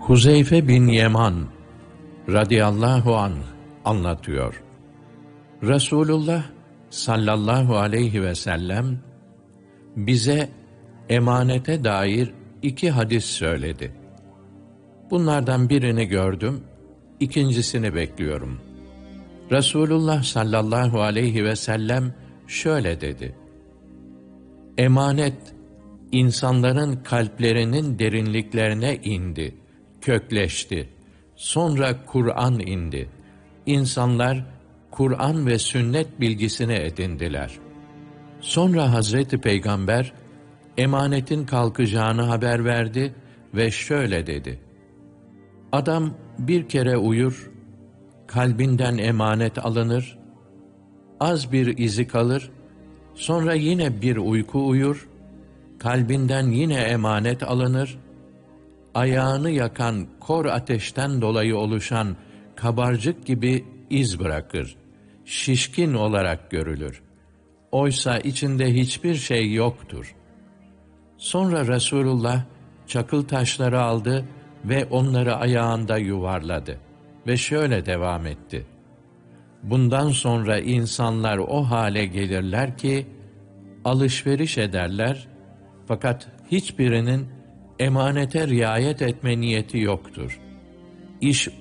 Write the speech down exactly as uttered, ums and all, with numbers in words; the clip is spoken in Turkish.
Huzeyfe bin Yeman radıyallahu anh anlatıyor. Resulullah sallallahu aleyhi ve sellem bize emanete dair iki hadis söyledi. Bunlardan birini gördüm, ikincisini bekliyorum. Resulullah sallallahu aleyhi ve sellem şöyle dedi: Emanet, insanların kalplerinin derinliklerine indi, kökleşti. Sonra Kur'an indi. İnsanlar Kur'an ve sünnet bilgisini edindiler. Sonra Hazreti Peygamber emanetin kalkacağını haber verdi ve şöyle dedi: Adam bir kere uyur, kalbinden emanet alınır, az bir izi kalır, sonra yine bir uyku uyur, kalbinden yine emanet alınır, ayağını yakan kor ateşten dolayı oluşan kabarcık gibi iz bırakır, şişkin olarak görülür. Oysa içinde hiçbir şey yoktur. Sonra Resulullah çakıl taşları aldı ve onları ayağında yuvarladı ve şöyle devam etti: Bundan sonra insanlar o hale gelirler ki, alışveriş ederler, fakat hiçbirinin emanete riayet etme niyeti yoktur. İş